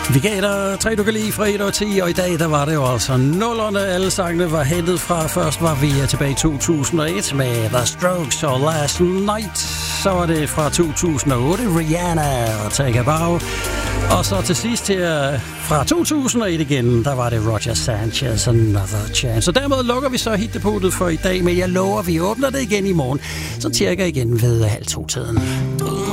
Vi gav dig 3, du kan lide fra 1 og 10, og i dag der var det jo altså nullerne. Alle sangene var hentet fra. Først var vi tilbage i 2001 med The Strokes og Last Night. Så var det fra 2008 Rihanna og Take a Bow. Og så til sidst her fra 2001 igen, der var det Roger Sanchez, Another Chance. Og dermed lukker vi så hitdepotet for i dag, men jeg lover, vi åbner det igen i morgen. Så cirka igen ved 1:30-tiden.